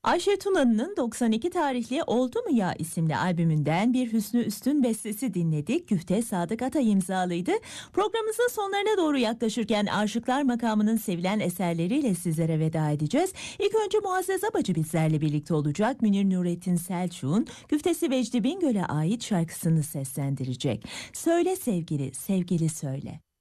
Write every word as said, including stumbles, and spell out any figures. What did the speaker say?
Ayşe Tuna'nın doksan iki tarihli Oldu Mu Ya isimli albümünden bir Hüsnü Üstün bestesi dinledik. Güfte Sadık Atay imzalıydı. Programımızın sonlarına doğru yaklaşırken Aşıklar makamının sevilen eserleriyle sizlere veda edeceğiz. İlk önce Muazzez Abacı bizlerle birlikte olacak. Münir Nurettin Selçuk'un Güftesi Vecdi Bingöl'e ait şarkısını seslendirecek. Söyle sevgili, sevgili söyle.